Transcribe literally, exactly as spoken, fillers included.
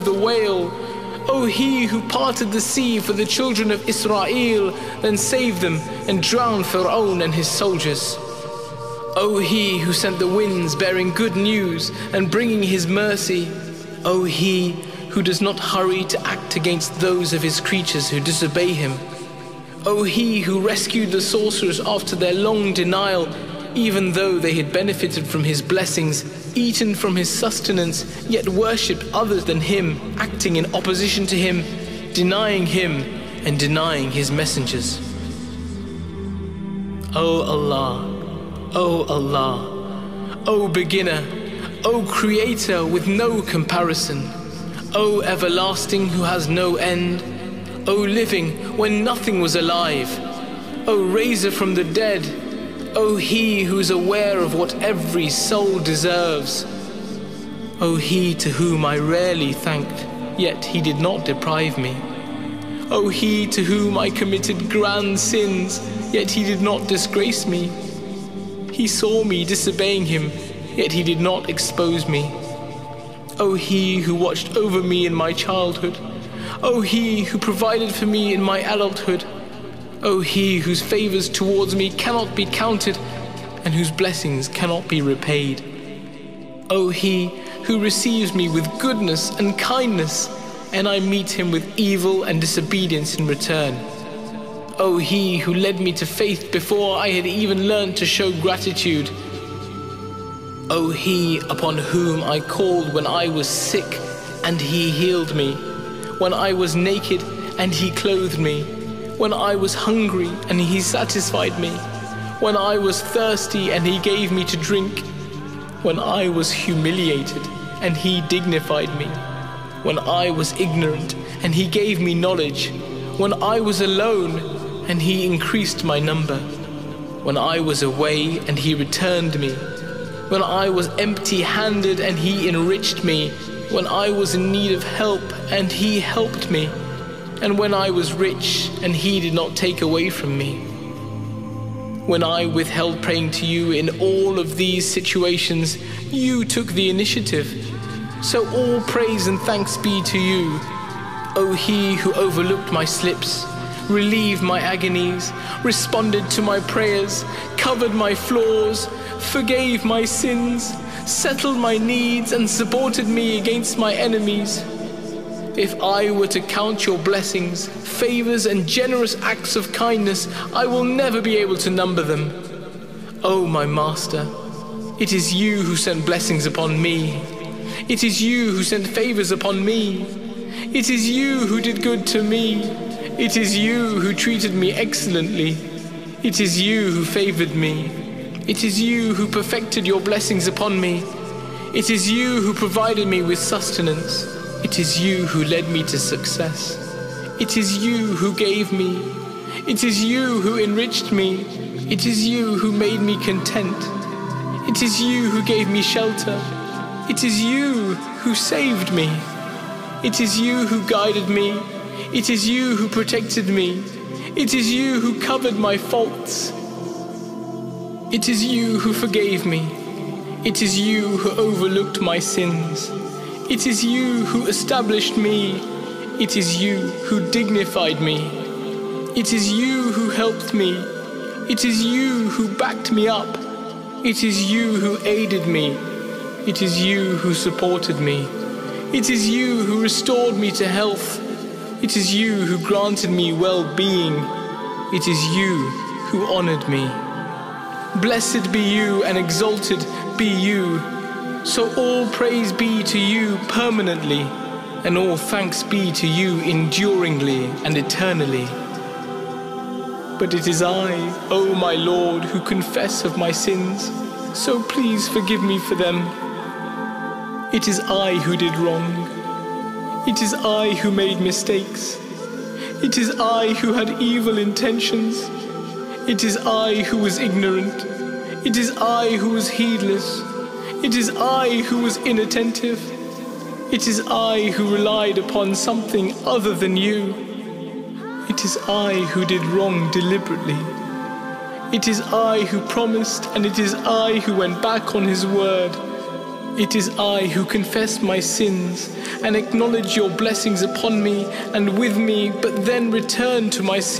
the whale. O He who parted the sea for the children of Israel, then saved them and drowned Pharaoh and his soldiers. O He who sent the winds bearing good news and bringing His mercy. O He who does not hurry to act against those of His creatures who disobey Him. O He who rescued the sorcerers after their long denial, even though they had benefited from His blessings, eaten from His sustenance, yet worshipped others than Him, acting in opposition to Him, denying Him and denying His messengers. O Allah, O Allah, O beginner, O creator with no comparison, O everlasting who has no end, O living when nothing was alive, O raiser from the dead, O He who is aware of what every soul deserves. O He to whom I rarely thanked, yet He did not deprive me. O He to whom I committed grand sins, yet He did not disgrace me. He saw me disobeying Him, yet He did not expose me. O He who watched over me in my childhood. O He who provided for me in my adulthood. O He whose favors towards me cannot be counted and whose blessings cannot be repaid. O He who receives me with goodness and kindness, and I meet Him with evil and disobedience in return. O He who led me to faith before I had even learned to show gratitude. O He upon whom I called when I was sick and He healed me, when I was naked and He clothed me, when I was hungry and He satisfied me, when I was thirsty and He gave me to drink, when I was humiliated and He dignified me, when I was ignorant and He gave me knowledge, when I was alone and He increased my number, when I was away and He returned me, when I was empty-handed and He enriched me, when I was in need of help and He helped me, and when I was rich and He did not take away from me. When I withheld praying to You in all of these situations, You took the initiative. So all praise and thanks be to You, O He who overlooked my slips, relieved my agonies, responded to my prayers, covered my flaws, forgave my sins, settled my needs, and supported me against my enemies. If I were to count Your blessings, favors, and generous acts of kindness, I will never be able to number them. O my Master, it is You who sent blessings upon me. It is You who sent favors upon me. It is You who did good to me. It is You who treated me excellently. It is You who favored me. It is You who perfected Your blessings upon me. It is You who provided me with sustenance. It is You who led me to success. It is You who gave me. It is You who enriched me. It is You who made me content. It is You who gave me shelter. It is You who saved me. It is You who guided me. It is You who protected me. It is You who covered my faults. It is You who forgave me. It is You who overlooked my sins. It is You who established me. It is You who dignified me. It is You who helped me. It is You who backed me up. It is You who aided me. It is You who supported me. It is You who restored me to health. It is You who granted me well-being. It is You who honored me. Blessed be You and exalted be You. So all praise be to You permanently, and all thanks be to You enduringly and eternally. But it is I, O my Lord, who confess of my sins, so please forgive me for them. It is I who did wrong. It is I who made mistakes. It is I who had evil intentions. It is I who was ignorant. It is I who was heedless. It is I who was inattentive. It is I who relied upon something other than You. It is I who did wrong deliberately. It is I who promised, and it is I who went back on His word. It is I who confess my sins and acknowledge your blessings upon me and with me, but then return to my sins.